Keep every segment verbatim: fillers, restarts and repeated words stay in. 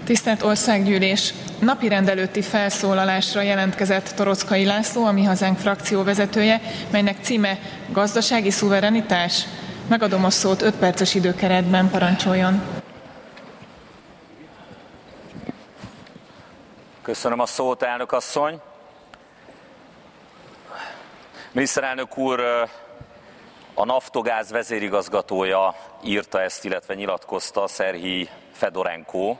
Tisztelt Országgyűlés! Napirend előtti felszólalásra jelentkezett Torockai László, a Mi Hazánk frakció vezetője, melynek címe Gazdasági szuverenitás. Megadom a szót, öt perces időkeretben, parancsoljon. Köszönöm a szót, elnök asszony. Miniszterelnök úr, a Naftogáz vezérigazgatója írta ezt, illetve nyilatkozta, Szerhij Fedorenko,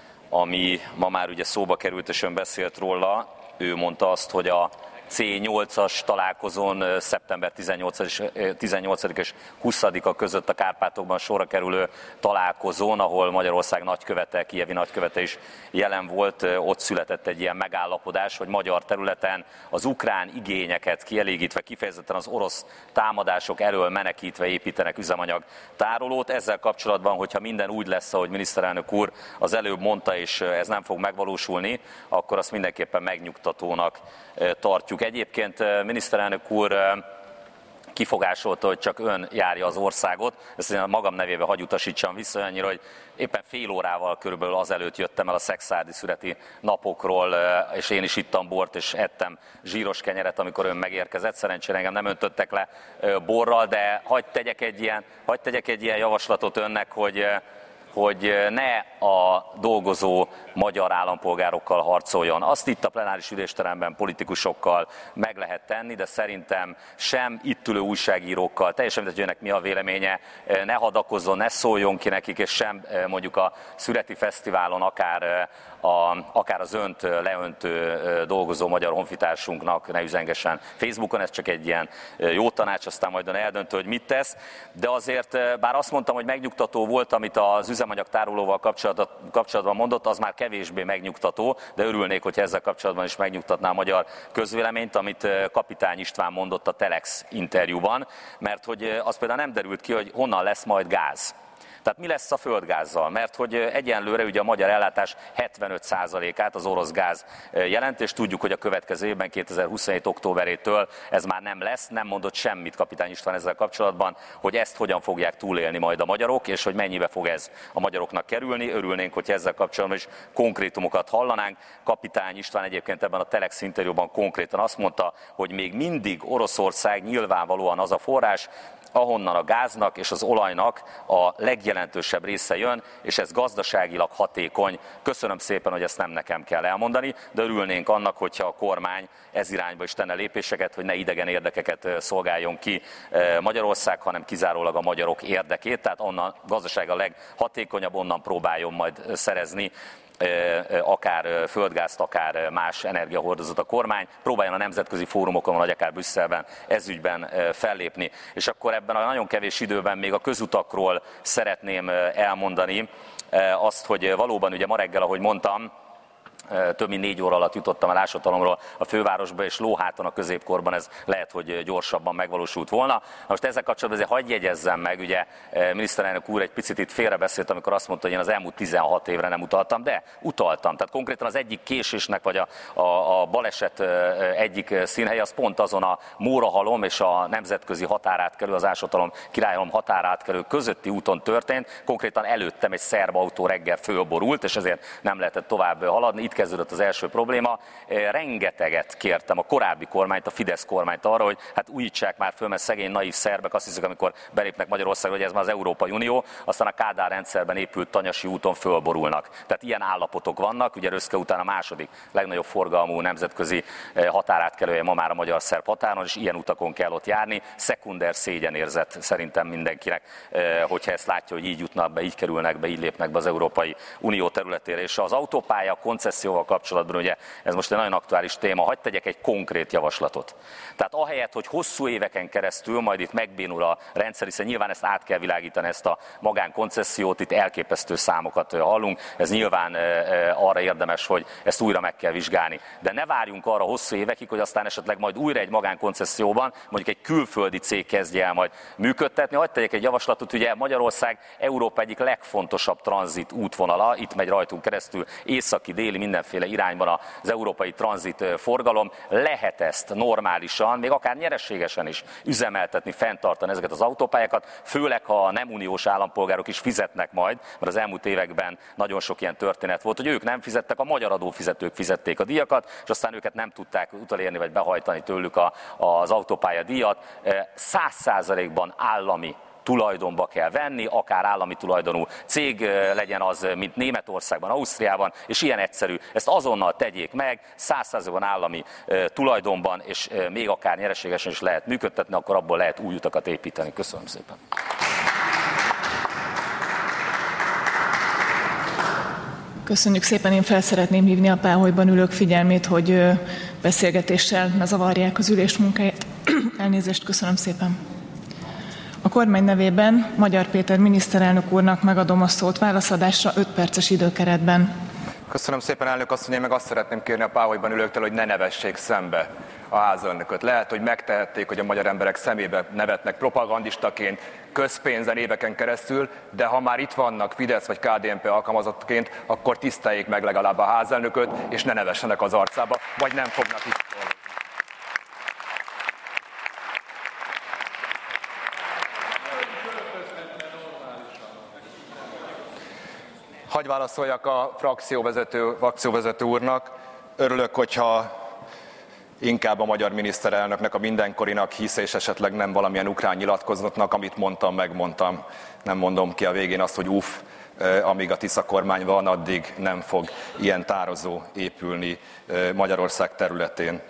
ami ma már ugye szóba került, és ön beszélt róla. Ő mondta azt, hogy a cé nyolcas találkozón szeptember tizennyolcadika és huszadika között a Kárpátokban sorra kerülő találkozón, ahol Magyarország nagykövete, kijevi nagykövete is jelen volt, ott született egy ilyen megállapodás, hogy magyar területen az ukrán igényeket kielégítve, kifejezetten az orosz támadások elől menekítve építenek üzemanyag tárolót. Ezzel kapcsolatban, hogyha minden úgy lesz, ahogy miniszterelnök úr az előbb mondta, és ez nem fog megvalósulni, akkor azt mindenképpen megnyugtatónak tartjuk. Egyébként miniszterelnök úr kifogásolta, hogy csak ön járja az országot, ezt én magam nevében hagy utasítsam vissza annyira, hogy éppen fél órával körülbelül azelőtt jöttem el a szekszárdi szüreti napokról, és én is ittam bort, és ettem zsíros kenyeret, amikor ön megérkezett. Szerencsére engem nem öntöttek le borral, de hagy tegyek egy ilyen, hagy tegyek egy ilyen javaslatot önnek, hogy hogy ne a dolgozó magyar állampolgárokkal harcoljon. Azt itt a plenáris ülésteremben politikusokkal meg lehet tenni, de szerintem sem itt ülő újságírókkal, teljesen mindegy, hogy önnek mi a véleménye, ne hadakozzon, ne szóljon ki nekik, és sem mondjuk a Szüreti Fesztiválon akár, a, akár az önt leöntő dolgozó magyar honfitársunknak ne üzengessen Facebookon, ez csak egy ilyen jó tanács, aztán majd ön eldöntő, hogy mit tesz. De azért, bár azt mondtam, hogy megnyugtató volt, amit az üzemanyag tárolóval kapcsolatban mondott, az már kevésbé megnyugtató, de örülnék, hogyha ezzel kapcsolatban is megnyugtatná a magyar közvéleményt, amit Kapitány István mondott a Telex interjúban, mert hogy az például nem derült ki, hogy honnan lesz majd gáz. Tehát mi lesz a földgázzal? Mert hogy egyenlőre ugye a magyar ellátás hetvenöt százalékát az orosz gáz jelent, és tudjuk, hogy a következő évben, kétezer-huszonhét októberétől ez már nem lesz, nem mondott semmit Kapitány István ezzel kapcsolatban, hogy ezt hogyan fogják túlélni majd a magyarok, és hogy mennyibe fog ez a magyaroknak kerülni. Örülnénk, hogy ezzel kapcsolatban is konkrétumokat hallanánk. Kapitány István egyébként ebben a Telex interjúban konkrétan azt mondta, hogy még mindig Oroszország nyilvánvalóan az a forrás, ahonnan a gáznak és az olajnak a legjelentősebb része jön, és ez gazdaságilag hatékony. Köszönöm szépen, hogy ezt nem nekem kell elmondani, de örülnénk annak, hogyha a kormány ez irányba is tenne lépéseket, hogy ne idegen érdekeket szolgáljon ki Magyarország, hanem kizárólag a magyarok érdekét, tehát onnan gazdasága leghatékonyabb, onnan próbáljon majd szerezni akár földgázt, akár más energiahordozót a kormány, próbáljon a nemzetközi fórumokon, vagy akár Brüsszelben ezügyben fellépni. És akkor ebben a nagyon kevés időben még a közutakról szeretném elmondani azt, hogy valóban ugye ma reggel, ahogy mondtam, több mint négy óra alatt jutottam el Ásvatalomról a fővárosba, és lóháton a középkorban ez lehet, hogy gyorsabban megvalósult volna. Most ezzel kapcsolatban azért hagyj jegyezzem meg, ugye miniszterelnök úr egy picit itt félrebeszélt, amikor azt mondta, hogy én az elmúlt tizenhat évre nem utaltam, de utaltam. Tehát konkrétan az egyik késésnek, vagy a, a, a baleset egyik színhelye, az pont azon a Mórahalom és a nemzetközi határátkelő, az Ásvatalom Királyhalom határátkelő közötti úton történt. Konkrétan előttem egy szerb autó reggel fölborult, és ezért nem lehetett tovább haladni. Itt kezdődött az első probléma. Rengeteget kértem a korábbi kormányt, a Fidesz kormányt arra, hogy hát újítsák már föl, mert szegény naív szerbek azt hiszik, amikor belépnek Magyarországra, hogy ez már az Európai Unió, aztán a Kádár rendszerben épült Tanyasi úton fölborulnak. Tehát ilyen állapotok vannak, ugye Röszke után a második legnagyobb forgalmú nemzetközi határátkelője ma már a magyar-szerb határon, és ilyen utakon kell ott járni. Szekunder szégyenérzet szerintem mindenkinek, hogyha ezt látja, hogy így jutnak be, így kerülnek be, így lépnek be az Európai Unió területére. És az autópálya koncesszióval kapcsolatban, ugye ez most egy nagyon aktuális téma, hadd tegyek egy konkrét javaslatot. Tehát ahelyett, hogy hosszú éveken keresztül majd itt megbénul a rendszer, hiszen nyilván ezt át kell világítani, ezt a magánkoncessziót, itt elképesztő számokat hallunk, ez nyilván arra érdemes, hogy ezt újra meg kell vizsgálni. De ne várjunk arra hosszú évekig, hogy aztán esetleg majd újra egy magánkoncesszióban, mondjuk egy külföldi cég kezdje el majd működtetni. Hadd tegyek egy javaslatot, ugye Magyarország Európa egyik legfontosabb tranzit útvonala, itt megy rajtunk keresztül északi, déli, mindenféle irányban az európai tranzit forgalom. Lehet ezt normálisan, még akár nyereségesen is üzemeltetni, fenntartani ezeket az autópályákat, főleg ha a nem uniós állampolgárok is fizetnek majd, mert az elmúlt években nagyon sok ilyen történet volt, hogy ők nem fizettek, a magyar adófizetők fizették a díjakat, és aztán őket nem tudták utolérni vagy behajtani tőlük a, az autópálya díjat. Száz százalékban állami tulajdonba kell venni, akár állami tulajdonú cég legyen az, mint Németországban, Ausztriában, és ilyen egyszerű. Ezt azonnal tegyék meg, száz százalékban állami tulajdonban, és még akár nyereségesen is lehet működtetni, akkor abból lehet új utakat építeni. Köszönöm szépen. Köszönjük szépen, én fel szeretném hívni a páholyban ülők figyelmét, hogy beszélgetéssel ne zavarják az ülés munkáját. Elnézést, köszönöm szépen. A kormány nevében Magyar Péter miniszterelnök úrnak megadom a szót válaszadásra öt perces időkeretben. Köszönöm szépen, elnök asszony, én meg azt szeretném kérni a páholyban ülőktől, hogy ne nevessék szembe a házelnököt. Lehet, hogy megtehették, hogy a magyar emberek szemébe nevetnek propagandistaként, közpénzen éveken keresztül, de ha már itt vannak Fidesz vagy ká dé en pé alkalmazottként, akkor tiszteljék meg legalább a házelnököt, és ne nevessenek az arcába, vagy nem fognak itt szólni. Hagy válaszoljak a frakcióvezető, frakcióvezető úrnak. Örülök, hogyha inkább a magyar miniszterelnöknek, a mindenkorinak hisz, és esetleg nem valamilyen ukrán nyilatkozatnak, amit mondtam, megmondtam. Nem mondom ki a végén azt, hogy uff, amíg a Tisza kormány van, addig nem fog ilyen tározó épülni Magyarország területén.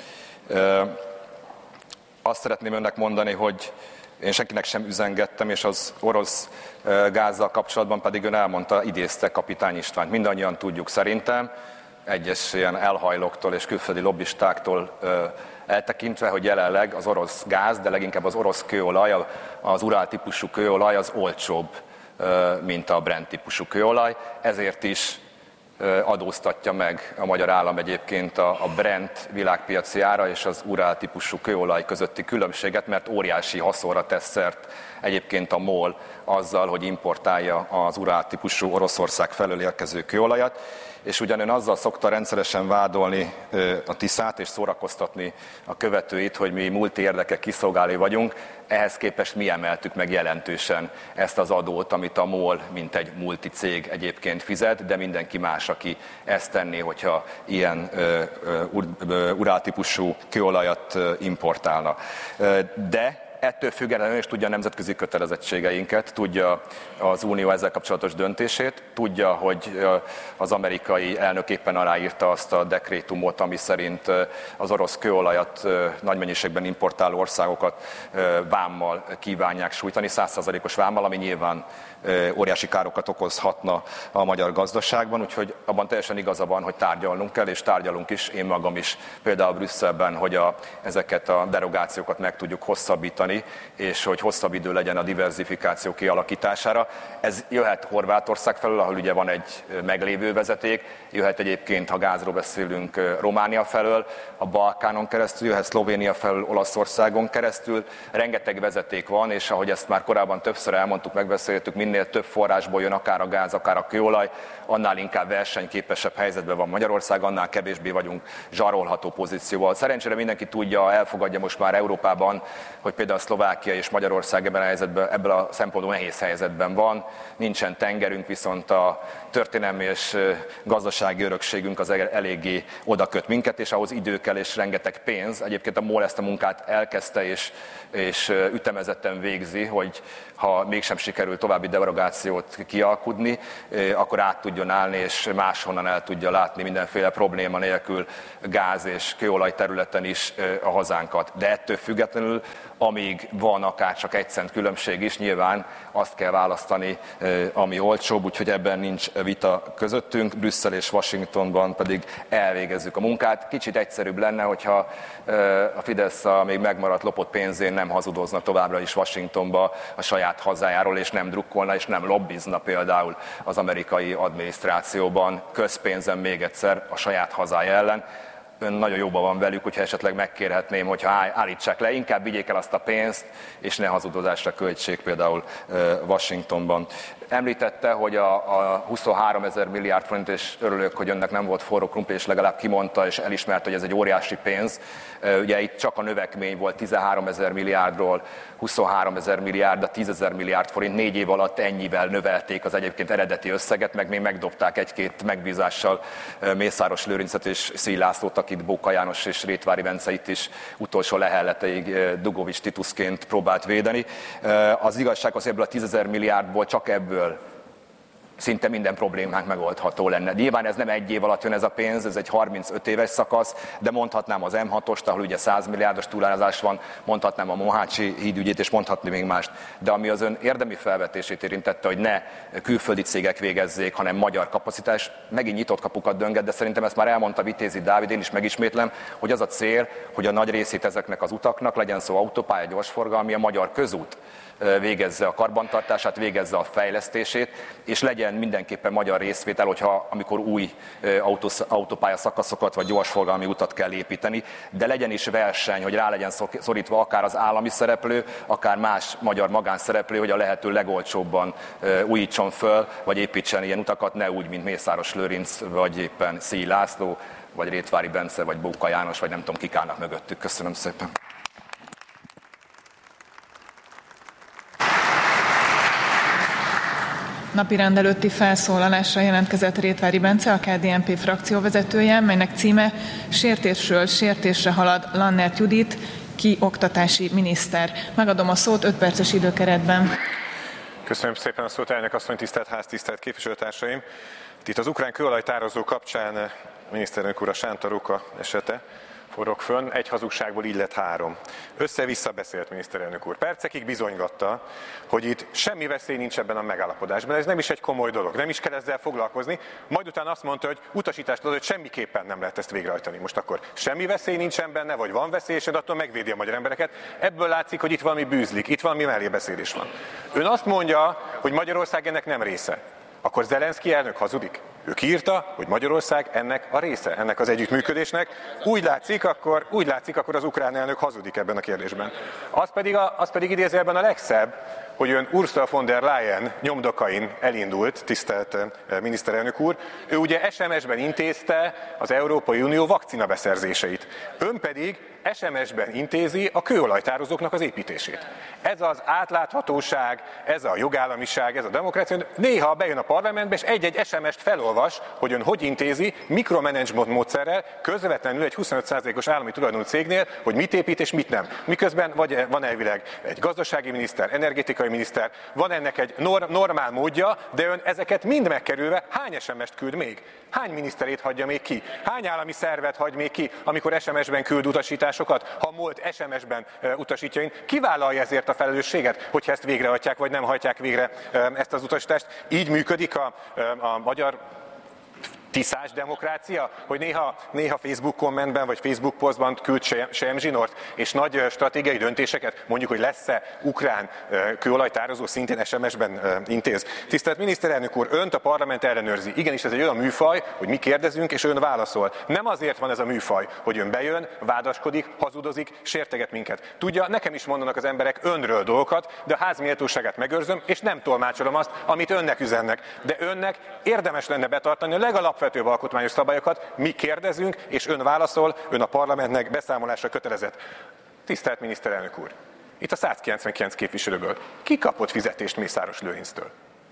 Azt szeretném önnek mondani, hogy én senkinek sem üzengettem, és az orosz gázzal kapcsolatban pedig ön elmondta, idézte Kapitány Istvánt. Mindannyian tudjuk szerintem, egyes ilyen elhajlóktól és külföldi lobbistáktól eltekintve, hogy jelenleg az orosz gáz, de leginkább az orosz kőolaj, az Urál típusú kőolaj az olcsóbb, mint a Brent típusú kőolaj. Ezért is adóztatja meg a magyar állam egyébként a Brent világpiaci ára és az Urál típusú kőolaj közötti különbséget, mert óriási haszonra tesz szert egyébként a MOL azzal, hogy importálja az Urál típusú Oroszország felől érkező kőolajat, és ugyan ön azzal szokta rendszeresen vádolni a Tiszát és szórakoztatni a követőit, hogy mi multi érdekek kiszolgálói vagyunk, ehhez képest mi emeltük meg jelentősen ezt az adót, amit a MOL, mint egy multi cég egyébként fizet, de mindenki más, aki ezt tenné, hogyha ilyen Urál típusú kőolajat importálna. De ettől függetlenül is tudja a nemzetközi kötelezettségeinket, tudja az Unió ezzel kapcsolatos döntését, tudja, hogy az amerikai elnök éppen aláírta azt a dekrétumot, ami szerint az orosz kőolajat nagy mennyiségben importáló országokat vámmal kívánják sújtani, száz százalékos vámmal, ami nyilván óriási károkat okozhatna a magyar gazdaságban, úgyhogy abban teljesen igaza van, hogy tárgyalnunk kell, és tárgyalunk is, én magam is, például Brüsszelben, hogy a, ezeket a derogációkat meg tudjuk hosszabbítani, és hogy hosszabb idő legyen a diverzifikáció kialakítására. Ez jöhet Horvátország felől, ahol ugye van egy meglévő vezeték, jöhet egyébként, ha gázról beszélünk, Románia felől, a Balkánon keresztül, jöhet Szlovénia felől, Olaszországon keresztül. Rengeteg vezeték van, és ahogy ezt már korábban többször elmondtuk, megbeszéltük, minél több forrásból jön akár a gáz, akár a kőolaj, annál inkább versenyképesebb helyzetben van Magyarország, annál kevésbé vagyunk zsarolható pozícióval. Szerencsére mindenki tudja, elfogadja most már Európában, hogy például Szlovákia és Magyarország ebben a helyzetben, ebből a szempontból nehéz helyzetben van. Nincsen tengerünk, viszont a történelmi és gazdasági örökségünk az eléggé odaköt minket, és ahhoz idő kell és rengeteg pénz. Egyébként a MOL ezt a munkát elkezdte és, és ütemezetten végzi, hogy ha mégsem sikerül további derogációt kialkudni, akkor át tudjon állni, és máshonnan el tudja látni mindenféle probléma nélkül gáz és kőolaj területen is a hazánkat. De ettől függetlenül, amíg van akár csak egy cent különbség is, nyilván azt kell választani, ami olcsóbb, úgyhogy ebben nincs vita közöttünk, Brüsszel és Washingtonban pedig elvégezzük a munkát. Kicsit egyszerűbb lenne, hogyha a Fidesz a még megmaradt lopott pénzén nem hazudozna továbbra is Washingtonba a saját hazájáról, és nem drukkolna, és nem lobbizna például az amerikai adminisztrációban közpénzen még egyszer a saját hazája ellen. Ön nagyon jóban van velük, hogyha esetleg megkérhetném, hogyha állítsák le, inkább vigyék el azt a pénzt, és ne hazudozásra költsék például Washingtonban. Említette, hogy a, a huszonhárom ezer milliárd forint, és örülök, hogy önnek nem volt forró krumpli, és legalább kimondta és elismerte, hogy ez egy óriási pénz. Ugye itt csak a növekmény volt tizenhárom ezer milliárdról huszonhárom ezer milliárd, a tízezer milliárd forint, négy év alatt ennyivel növelték az egyébként eredeti összeget, meg még megdobták egy-két megbízással Mészáros Lőrincet és Szély Lászlót, akit Bóka János és Rétvári Bence itt is utolsó lehelleteig Dugovics Titusként próbált védeni. Az igazság az, ebből a tízezer milliárdból csak ebből szinte minden problémánk megoldható lenne. Nyilván ez nem egy év alatt jön ez a pénz, ez egy harmincöt éves szakasz, de mondhatnám az em hatost, ahol ugye száz milliárdos túlározás van, mondhatnám a Mohácsi hídügyét, és mondhatni még mást. De ami az ön érdemi felvetését érintette, hogy ne külföldi cégek végezzék, hanem magyar kapacitás, megint nyitott kapukat dönget, de szerintem ezt már elmondta Vitézi Dávid, én is megismétlem, hogy az a cél, hogy a nagy részét ezeknek az utaknak, legyen szó autópálya, gyorsforgalmi, a magyar közút végezze a karbantartását, végezze a fejlesztését, és legyen mindenképpen magyar részvétel, hogyha amikor új autópálya szakaszokat vagy gyorsforgalmi utat kell építeni, de legyen is verseny, hogy rá legyen szorítva akár az állami szereplő, akár más magyar magánszereplő, hogy a lehető legolcsóbban újítson föl, vagy építsen ilyen utakat, ne úgy, mint Mészáros Lőrinc, vagy éppen Szély László, vagy Rétvári Bence, vagy Bóka János, vagy nem tudom, kik állnak mögöttük. Köszönöm szépen. Napirend előtti felszólalásra jelentkezett Rétvári Bence, a ká dé en pé frakcióvezetője, melynek címe Sértésről sértésre halad Lannert Judit, ki oktatási miniszter. Megadom a szót öt perces időkeretben. Köszönöm szépen a szót, elnök asszony, tisztelt ház, tisztelt képviselőtársaim! Itt az ukrán kőolajtározó kapcsán miniszterelnök úr a Sánta-Róka esete forog fönn, egy hazugságból így lett három. Össze-vissza beszélt miniszterelnök úr. Percekig bizonygatta, hogy itt semmi veszély nincs ebben a megállapodásban. Ez nem is egy komoly dolog, nem is kell ezzel foglalkozni. Majd utána azt mondta, hogy utasítást adott, hogy semmiképpen nem lehet ezt végrehajtani. Most akkor semmi veszély nincsen benne, vagy van veszély, és attól megvédi a magyar embereket. Ebből látszik, hogy itt valami bűzlik, itt valami mellébeszélés van. Ön azt mondja, hogy Magyarország ennek nem része. Akkor Zelenszky elnök hazudik? Ő kiírta, hogy Magyarország ennek a része, ennek az együttműködésnek. Úgy látszik, akkor, úgy látszik, akkor az ukrán elnök hazudik ebben a kérdésben. Az pedig, a, az pedig idézőjelben a legszebb, hogy ön Ursula von der Leyen nyomdokain elindult, tisztelt miniszterelnök úr. Ő ugye es em es-ben intézte az Európai Unió vakcina beszerzéseit. Ön pedig es em es-ben intézi a kőolajtározóknak az építését. Ez az átláthatóság, ez a jogállamiság, ez a demokrácia. Néha bejön a parlamentbe, és egy-egy es em es-t felolvas, hogy ön hogy intézi mikromanagement módszerrel közvetlenül egy huszonöt százalékos állami tulajdonú cégnél, hogy mit épít és mit nem. Miközben vagy van elvileg egy gazdasági miniszter, energetikai miniszter, van ennek egy nor- normál módja, de ön ezeket mind megkerülve hány es em es-t küld még? Hány miniszterét hagyja még ki? Hány állami szervet hagy még ki, amikor es em es-ben küld utasításokat, ha múlt es em es-ben uh, utasítja ön? Ki vállalja ezért a felelősséget, hogyha ezt végrehajtják, vagy nem hajtják végre uh, ezt az utasítást? Így működik a, uh, a magyar tiszás demokrácia, hogy néha, néha Facebook kommentben vagy Facebook posztban küld Sejem Zsinort, és nagy stratégiai döntéseket, mondjuk, hogy lesz-e ukrán kőolajtározó, szintén es em es-ben intéz. Tisztelt miniszterelnök úr, önt a parlament ellenőrzi. Igenis, ez egy olyan műfaj, hogy mi kérdezünk, és ön válaszol. Nem azért van ez a műfaj, hogy ön bejön, vádaskodik, hazudozik, sérteget minket. Tudja, nekem is mondanak az emberek önről dolgokat, de a ház méltóságát megőrzöm, és nem tolmácsolom azt, amit önnek üzennek. De önnek érdemes lenne betartani a legalapvetőbb alapvetőbb alkotmányos szabályokat, mi kérdezünk, és ön válaszol, ön a parlamentnek beszámolásra kötelezett. Tisztelt miniszterelnök úr, itt a százkilencvenkilenc képviselőből ki kapott fizetést Mészáros Lőrinctől?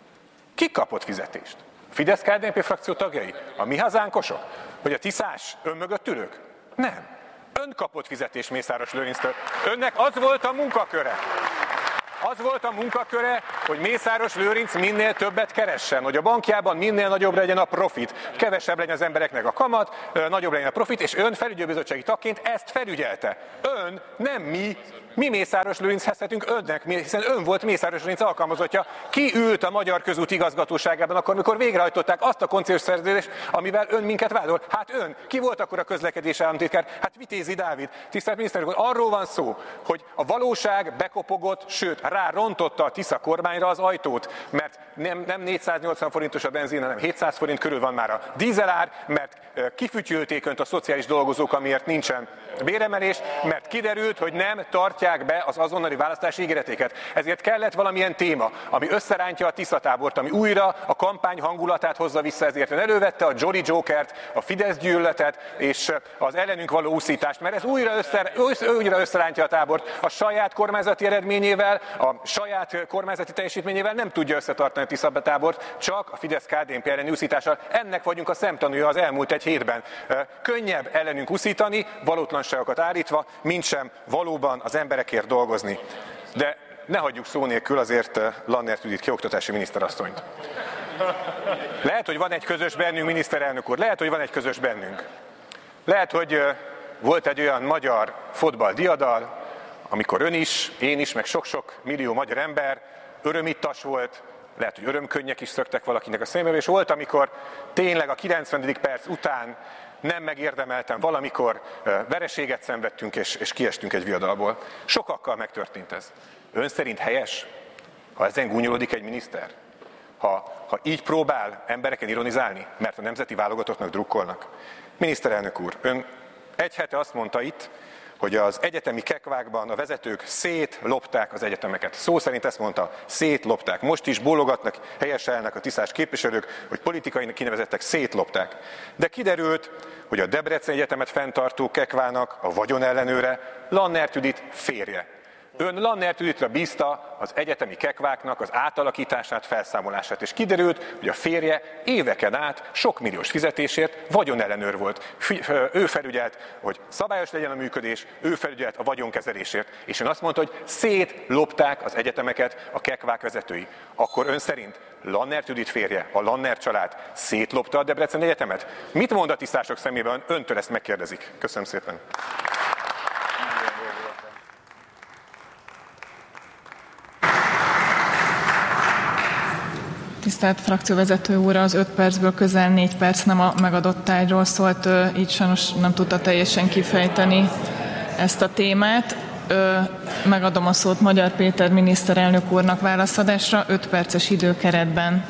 Ki kapott fizetést? A Fidesz-ká dé en pé frakció tagjai? A mi hazánkosok? Vagy a tiszás ön mögött ülők? Nem. Ön kapott fizetést Mészáros Lőrinctől. Önnek az volt a munkaköre. Az volt a munkaköre, hogy Mészáros Lőrinc minél többet keressen, hogy a bankjában minél nagyobb legyen a profit, kevesebb legyen az embereknek a kamat, nagyobb legyen a profit, és ön felügyelőbizottsági tagként ezt felügyelte. Ön, nem mi, mi Mészáros Lőrinchez tettünk önnek, hiszen ön volt Mészáros Lőrinc alkalmazottja. Ki ült a Magyar Közút igazgatóságában akkor, mikor végrehajtották azt a koncesziós szerződést, amivel ön minket vádol? Hát ön, ki volt akkor a közlekedési államtitkár? Hát Vitézi Dávid. Tisztelt miniszter úr, arról van szó, hogy a valóság bekopogott, sőt, rá rontotta a Tisza kormányra az ajtót, mert nem, nem négyszáznyolcvan forintos a benzin, hanem hétszáz forint körül van már a dízelár, mert kifütyülték önt a szociális dolgozók, amiért nincsen béremelés, mert kiderült, hogy nem tart tartják be az azonnali választási ígéretéket. Ezért kellett valamilyen téma, ami összerántja a Tiszatábort, ami újra a kampány hangulatát hozza vissza, ezért ön elővette a Jolly Jokert, a Fidesz gyűlöletet és az ellenünk való úszítást, mert ez újra, össze, újra összerántja a tábort. A saját kormányzati eredményével, a saját kormányzati teljesítményével nem tudja összetartani a Tiszatábort, csak a Fidesz-ká dé en pé elleni úszítással. Ennek vagyunk a szemtanúja az elmúlt egy hétben. Könnyebb ellenünk úszítani, valótlanságokat állítva, mintsem valóban az emberekért dolgozni. De ne hagyjuk szó nélkül azért Lannert Judit kioktatási miniszterasszonyt. Lehet, hogy van egy közös bennünk, miniszterelnök úr, lehet, hogy van egy közös bennünk. Lehet, hogy volt egy olyan magyar fotballdiadal, amikor ön is, én is, meg sok-sok millió magyar ember örömittas volt, lehet, hogy örömkönnyek is szöktek valakinek a szemébe, és volt, amikor tényleg a kilencvenedik perc után nem megérdemelten valamikor vereséget szenvedtünk, és, és kiestünk egy viadalból. Sokakkal megtörtént ez. Ön szerint helyes, ha ezen gúnyolódik egy miniszter? Ha, ha így próbál embereken ironizálni, mert a nemzeti válogatottnak drukkolnak? Miniszterelnök úr, ön egy hete azt mondta itt, hogy az egyetemi kekvákban a vezetők szétlopták az egyetemeket. Szó szerint ezt mondta, szétlopták. Most is bólogatnak, helyeselnek a tisztás képviselők, hogy politikai kinevezettek szétlopták. De kiderült, hogy a Debrecen Egyetemet fenntartó kekvának a vagyonellenőre Lannert Judit férje. Ön Lannert Juditra bízta az egyetemi kekváknak az átalakítását, felszámolását, és kiderült, hogy a férje éveken át sok milliós fizetésért vagyonellenőr volt. Ő felügyelt, hogy szabályos legyen a működés, ő felügyelt a vagyonkezelésért, és ön azt mondta, hogy szétlopták az egyetemeket a kekvák vezetői. Akkor ön szerint Lannert Judit férje, a Lannert család szétlopta a Debrecen Egyetemet? Mit mond a tisztások szemében? Öntől ezt megkérdezik. Köszönöm szépen. Tisztelt frakcióvezető úr, az öt percből közel négy perc nem a megadott tárgyról szólt, így sajnos nem tudta teljesen kifejteni ezt a témát. Megadom a szót Magyar Péter miniszterelnök úrnak válaszadásra öt perces időkeretben.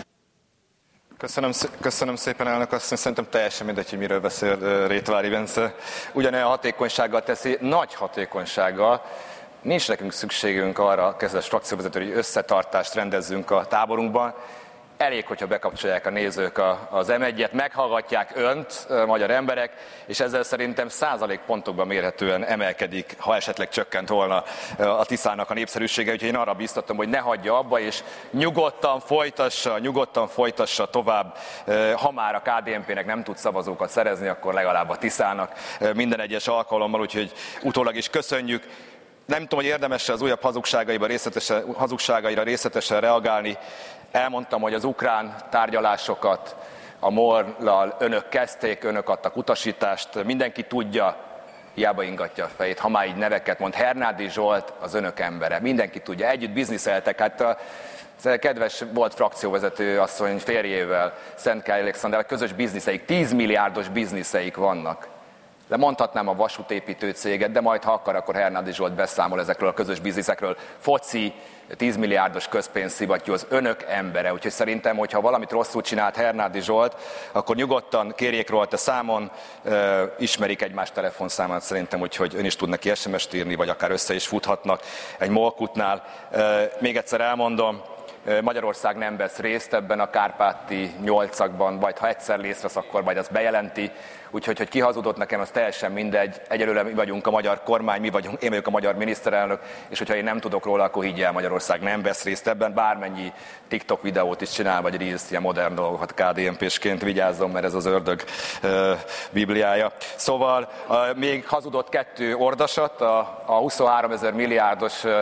Köszönöm, köszönöm szépen, elnök asszony. Szerintem teljesen mindegy, hogy miről beszél Rétvári Bence. Ugyanolyan hatékonysággal teszi, nagy hatékonysággal. Nincs nekünk szükségünk arra, kezdett frakcióvezető, hogy összetartást rendezzünk a táborunkban. Elég, hogyha bekapcsolják a nézők az em egyet, meghallgatják önt, magyar emberek, és ezzel szerintem százalékpontokban mérhetően emelkedik, ha esetleg csökkent volna a Tiszának a népszerűsége. Úgyhogy én arra biztatom, hogy ne hagyja abba, és nyugodtan folytassa, nyugodtan folytassa tovább. Ha már a ká dé en pének nem tud szavazókat szerezni, akkor legalább a Tiszának minden egyes alkalommal, úgyhogy utólag is köszönjük. Nem tudom, hogy érdemes az újabb hazugságaira részletesen, hazugságaira részletesen reagálni. Elmondtam, hogy az ukrán tárgyalásokat a MOL-lal önök kezdték, önök adtak utasítást, mindenki tudja, hiába ingatja a fejét, ha már így neveket mond, Hernádi Zsolt az önök embere, mindenki tudja, együtt bizniszeltek, hát a kedves volt frakcióvezető asszony férjével, Szentkály Alexander, közös bizniszeik, tíz milliárdos bizniszeik vannak. De mondhatnám a vasútépítő céget, de majd ha akar, akkor Hernádi Zsolt beszámol ezekről a közös bizniszekről. Foci, tíz milliárdos közpénzszivattyú az önök embere, úgyhogy szerintem, hogyha valamit rosszul csinált Hernádi Zsolt, akkor nyugodtan kérjék róla számon, ismerik egymás telefonszámát szerintem, úgyhogy ön is tud neki es em est írni, vagy akár össze is futhatnak egy molkutnál. Még egyszer elmondom, Magyarország nem vesz részt ebben a kárpáti nyolcakban, majd ha egyszer részt vesz, akkor majd azt bejelenti. Úgyhogy, hogy ki hazudott nekem, az teljesen mindegy. Egyelőre mi vagyunk a magyar kormány, mi vagyunk, én vagyok a magyar miniszterelnök, és hogyha én nem tudok róla, akkor higgyel, Magyarország nem vesz részt ebben. Bármennyi TikTok videót is csinál, vagy Reels, ilyen modern dolgokat ká dé en pésként, vigyázzon, mert ez az ördög uh, bibliája. Szóval uh, még hazudott kettő ordasat, a, a huszonháromezer milliárdos uh,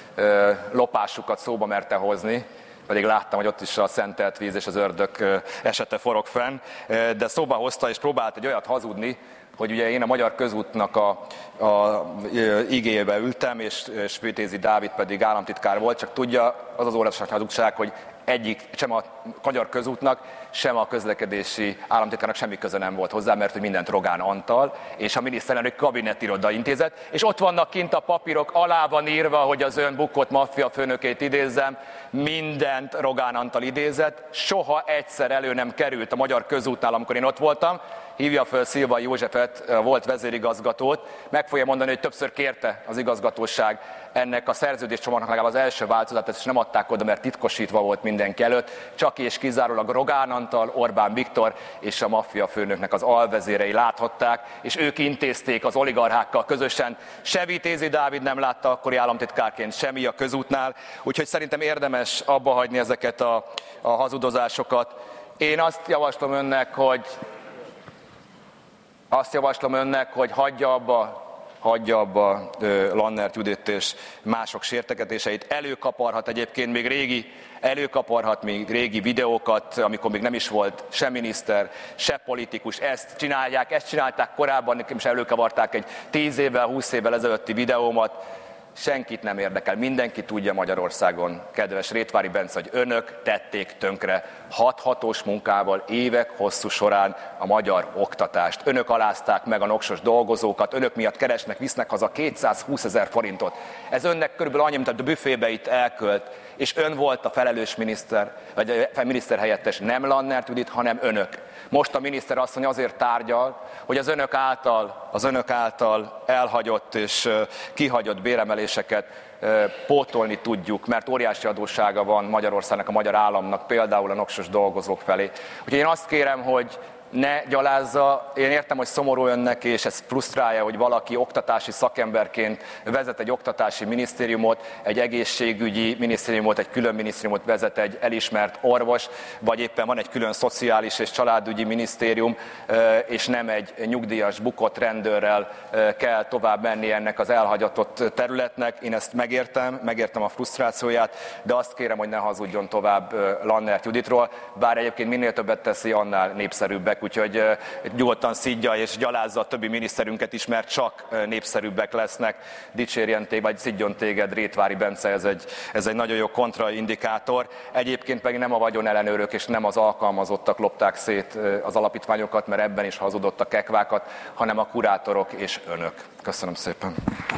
lopásukat szóba merte hozni, pedig láttam, hogy ott is a szentelt víz és az ördög esete forog fenn, de szóba hozta és próbált egy olyat hazudni, hogy ugye én a Magyar Közútnak a, a igéjébe ültem, és, és Vitézi Dávid pedig államtitkár volt, csak tudja, az az óriási hazugság, hogy egyik, sem a Magyar Közútnak, sem a közlekedési államtitkárnak semmi köze nem volt hozzá, mert hogy mindent Rogán Antal és a miniszterelnök kabinettiroda intézett, és ott vannak kint a papírok, alá van írva, hogy az ön bukott maffia főnökét idézzem, mindent Rogán Antal idézett, soha egyszer elő nem került a Magyar Közútnál, amikor én ott voltam, hívja föl Szilvai Józsefet, volt vezérigazgatót, meg fogja mondani, hogy többször kérte az igazgatóság ennek a szerződéscsomagnak legalább az első változatát, és nem adták oda, mert titkosítva volt mindenki előtt, csak és kizárólag Rogán Antal, Orbán Viktor és a maffia főnöknek az alvezérei láthatták, és ők intézték az oligarchákkal közösen. Se Vitézi Dávid nem látta akkori államtitkárként, semmi a közútnál, úgyhogy szerintem érdemes abba hagyni ezeket a, a hazudozásokat. Én azt javaslom önnek, hogy azt javaslom önnek, hogy hagyja abba, hagyja abba Lannert Judit és mások sértegetéseit. Előkaparhat egyébként még régi, előkaparhat még régi videókat, amikor még nem is volt se miniszter, se politikus. Ezt csinálják, ezt csinálták korábban, nekem is előkavarták egy tíz évvel, húsz évvel ezelőtti videómat. Senkit nem érdekel, mindenki tudja Magyarországon, kedves Rétvári Bence, hogy önök tették tönkre hat-hatós munkával évek hosszú során a magyar oktatást. Önök alázták meg a noksos dolgozókat, önök miatt keresnek, visznek haza kétszázhúszezer forintot. Ez önnek körülbelül annyi, mint a büfébe itt elkölt, és ön volt a felelős miniszter, vagy a miniszterhelyettes, nem Lannert Judit, hanem önök. Most a miniszter asszony azért tárgyal, hogy az önök által, az önök által elhagyott és kihagyott béremeléseket pótolni tudjuk, mert óriási adóssága van Magyarországnak, a magyar államnak, például a noksos dolgozók felé. Úgyhogy én azt kérem, hogy ne gyalázza, én értem, hogy szomorú önnek, és ez frusztrálja, hogy valaki oktatási szakemberként vezet egy oktatási minisztériumot, egy egészségügyi minisztériumot, egy külön minisztériumot vezet egy elismert orvos, vagy éppen van egy külön szociális és családügyi minisztérium, és nem egy nyugdíjas bukott rendőrrel kell tovább menni ennek az elhagyatott területnek. Én ezt megértem, megértem a frusztrációját, de azt kérem, hogy ne hazudjon tovább Lannert Juditról, bár egyébként minél többet teszi, annál népszerűbbek. Úgyhogy nyugodtan szidja és gyalázza a többi miniszterünket is, mert csak népszerűbbek lesznek. Dicsérjen téged, vagy szidjon téged, Rétvári Bence, ez egy, ez egy nagyon jó kontraindikátor. Egyébként pedig nem a vagyonellenőrök és nem az alkalmazottak lopták szét az alapítványokat, mert ebben is hazudott a kekvákat, hanem a kurátorok és önök. Köszönöm szépen.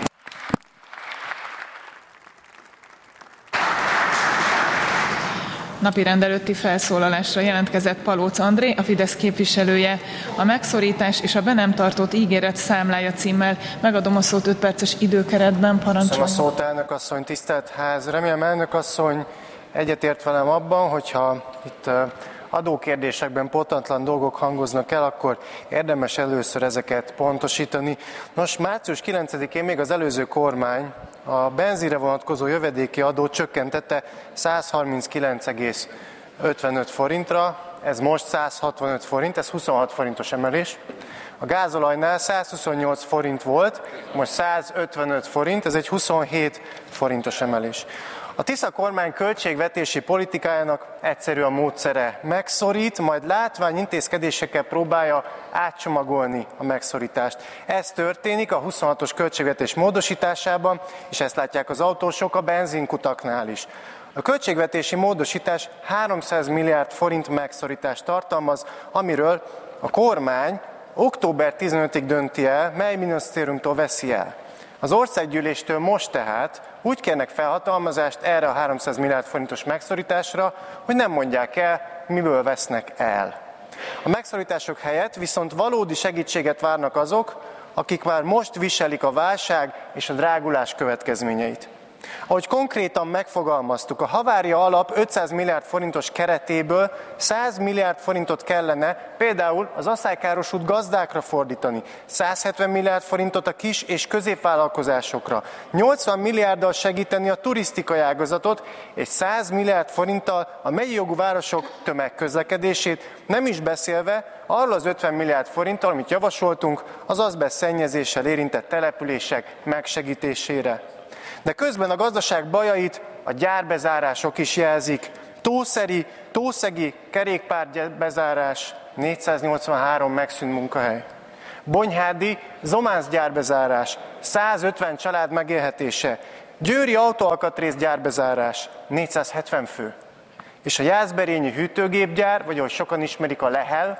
Napirend előtti felszólalásra jelentkezett Palóc André, a Fidesz képviselője. A megszorítás és a be nem tartott ígéret számlája címmel megadom a szót öt perces időkeretben, parancsoljon. Köszönöm a szót, elnök asszony, tisztelt ház. Remélem, elnök asszony egyetért velem abban, hogyha itt adókérdésekben pontatlan dolgok hangoznak el, akkor érdemes először ezeket pontosítani. Nos, március kilencedikén még az előző kormány a benzinre vonatkozó jövedéki adót csökkentette száz harminckilenc egész ötvenöt forintra, ez most száz hatvanöt forint, ez huszonhat forintos emelés. A gázolajnál száz huszonnyolc forint volt, most száz ötvenöt forint, ez egy huszonhét forintos emelés. A Tisza kormány költségvetési politikájának egyszerű a módszere. Megszorít, majd látványintézkedésekkel próbálja átcsomagolni a megszorítást. Ez történik a huszonhatos költségvetés módosításában, és ezt látják az autósok a benzinkutaknál is. A költségvetési módosítás háromszáz milliárd forint megszorítást tartalmaz, amiről a kormány október tizenötödikéig dönti el, mely minisztériumtól veszi el. Az országgyűléstől most tehát úgy kérnek felhatalmazást erre a háromszáz milliárd forintos megszorításra, hogy nem mondják el, miből vesznek el. A megszorítások helyett viszont valódi segítséget várnak azok, akik már most viselik a válság és a drágulás következményeit. Ahogy konkrétan megfogalmaztuk, a havária alap ötszáz milliárd forintos keretéből száz milliárd forintot kellene például az asszálykárosult gazdákra fordítani, száz hetven milliárd forintot a kis és középvállalkozásokra, nyolcvan milliárddal segíteni a turisztikai ágazatot, és száz milliárd forinttal a megyi jogú városok tömegközlekedését, nem is beszélve arról az ötven milliárd forinttal, amit javasoltunk az azbeszt szennyezéssel érintett települések megsegítésére. De közben a gazdaság bajait a gyárbezárások is jelzik. Tószeri, tószegi kerékpárbezárás, négyszáznyolcvanhárom megszűnt munkahely. Bonyhádi, Zománsz gyárbezárás, százötven család megélhetése. Győri autóalkatrész gyárbezárás, négyszázhetven fő. És a jászberényi hűtőgépgyár, vagy ahogy sokan ismerik, a Lehel,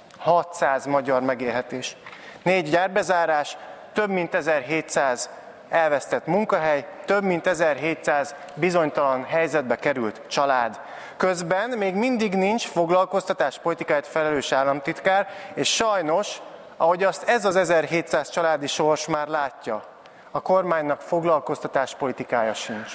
hatszáz magyar megélhetés. Négy gyárbezárás, több mint ezerhétszáz elvesztett munkahely, több mint ezerhétszáz bizonytalan helyzetbe került család. Közben még mindig nincs foglalkoztatáspolitikáért felelős államtitkár, és sajnos, ahogy azt ez az ezerhétszáz családi sors már látja, a kormánynak foglalkoztatáspolitikája sincs.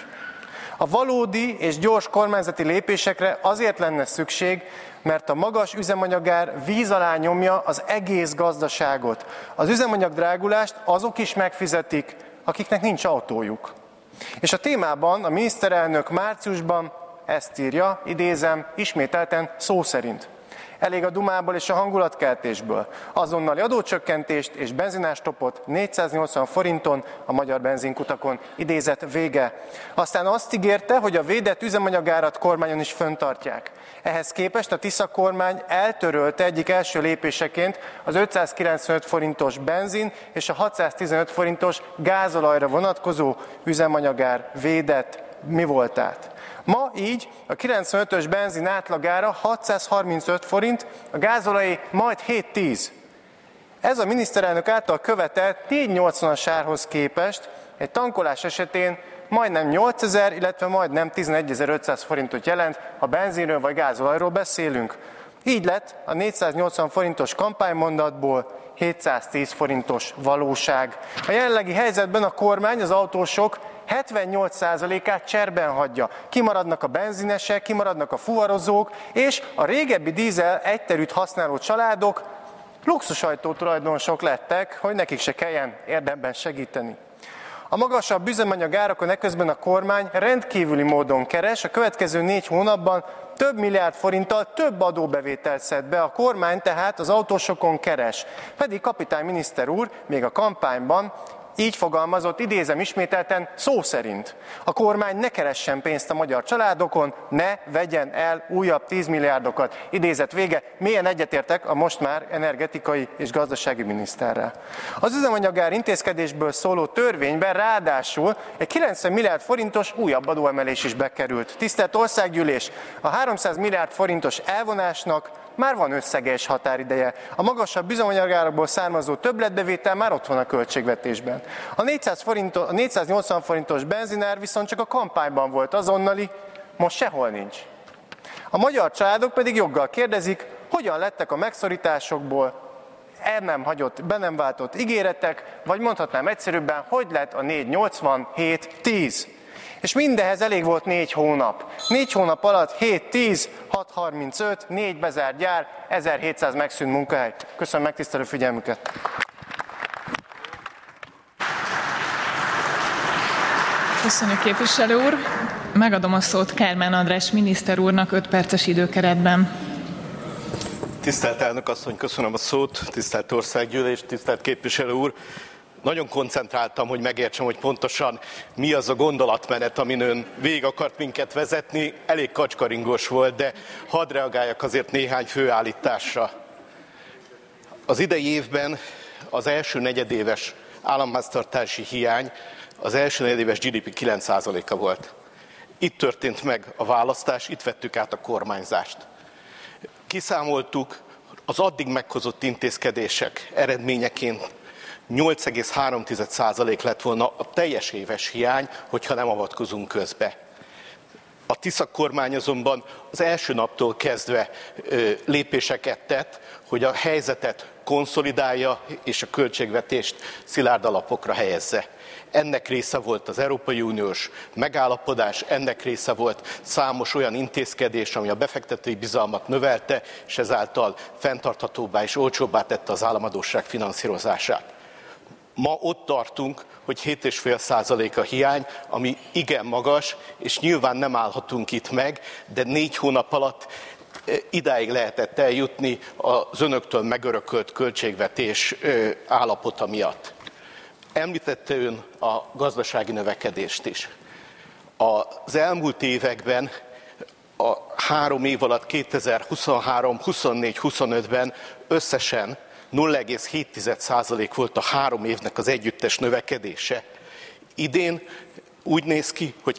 A valódi és gyors kormányzati lépésekre azért lenne szükség, mert a magas üzemanyagár víz alá nyomja az egész gazdaságot. Az üzemanyagdrágulást azok is megfizetik, akiknek nincs autójuk. És a témában a miniszterelnök márciusban ezt írja, idézem, ismételten szó szerint. Elég a dumából és a hangulatkeltésből. Azonnali adócsökkentést és benzinástopot négyszáznyolcvan forinton a magyar benzinkutakon, idézet vége. Aztán azt ígérte, hogy a védett üzemanyagárat kormányon is fenntartják. Ehhez képest a Tisza kormány eltörölte egyik első lépéseként az ötszázkilencvenöt forintos benzin és a hatszáztizenöt forintos gázolajra vonatkozó üzemanyagár védett mi voltát. Ma így a kilencvenötös benzin átlagára hatszázharmincöt forint, a gázolajé majd hét tíz. Ez a miniszterelnök által követelt négy nyolcvanas árhoz képest egy tankolás esetén majdnem nyolcezer, illetve majdnem tizenegyezer-ötszáz forintot jelent, ha benzinről vagy gázolajról beszélünk. Így lett a négyszáznyolcvan forintos kampánymondatból hétszáztíz forintos valóság. A jelenlegi helyzetben a kormány az autósok hetvennyolc százalékát cserben hagyja. Kimaradnak a benzinesek, kimaradnak a fuvarozók, és a régebbi dízel egyterűt használó családok luxusajtó tulajdonosok lettek, hogy nekik se kelljen érdemben segíteni. A magasabb üzemanyagárakon eközben a kormány rendkívüli módon keres, a következő négy hónapban több milliárd forinttal több adóbevételt szed be, a kormány tehát az autósokon keres. Pedig kapitányminiszter úr még a kampányban így fogalmazott, idézem ismételten, szó szerint. A kormány ne keressen pénzt a magyar családokon, ne vegyen el újabb tíz milliárdokat. Idézet vége, mélyen egyetértek a most már energetikai és gazdasági miniszterrel. Az üzemanyagár intézkedésből szóló törvényben ráadásul egy kilencven milliárd forintos újabb adóemelés is bekerült. Tisztelt Országgyűlés, a háromszáz milliárd forintos elvonásnak már van összeges határideje. A magasabb üzemanyagárakból származó többletbevétel már ott van a költségvetésben. A, négyszáz forint, a négyszáznyolcvan forintos benzinár viszont csak a kampányban volt azonnali, most sehol nincs. A magyar családok pedig joggal kérdezik, hogyan lettek a megszorításokból el nem hagyott, be nem váltott ígéretek, vagy mondhatnám egyszerűbben, hogy lett a négy nyolcvan hét tíz. És mindehez elég volt négy hónap. Négy hónap alatt hét tíz, hat harmincöt, négy bezárt gyár, ezerhétszáz megszűnt munkahely. Köszönöm megtisztelő figyelmüket! Köszönjük, képviselő úr! Megadom a szót Kálmán András miniszter úrnak öt perces időkeretben. Tisztelt elnök asszony, köszönöm a szót, tisztelt országgyűlés, tisztelt képviselő úr! Nagyon koncentráltam, hogy megértsem, hogy pontosan mi az a gondolatmenet, amin ön végig akart minket vezetni. Elég kacskaringos volt, de hadd reagáljak azért néhány főállításra. Az idei évben az első negyedéves államháztartási hiány az első negyedéves gé dé pé kilenc százaléka volt. Itt történt meg a választás, itt vettük át a kormányzást. Kiszámoltuk az addig meghozott intézkedések eredményeként, nyolc egész három százalék lett volna a teljes éves hiány, hogyha nem avatkozunk közbe. A Tisza kormány azonban az első naptól kezdve ö, lépéseket tett, hogy a helyzetet konszolidálja és a költségvetést szilárd alapokra helyezze. Ennek része volt az Európai Uniós megállapodás, ennek része volt számos olyan intézkedés, ami a befektetői bizalmat növelte, és ezáltal fenntarthatóbbá és olcsóbbá tette az államadósság finanszírozását. Ma ott tartunk, hogy hét egész öt százalék a hiány, ami igen magas, és nyilván nem állhatunk itt meg, de négy hónap alatt idáig lehetett eljutni az önöktől megörökölt költségvetés állapota miatt. Említette ön a gazdasági növekedést is. Az elmúlt években, a három év alatt kétezer-huszonhárom, huszonnégy, huszonötben összesen nulla egész hét százalék volt a három évnek az együttes növekedése. Idén úgy néz ki, hogy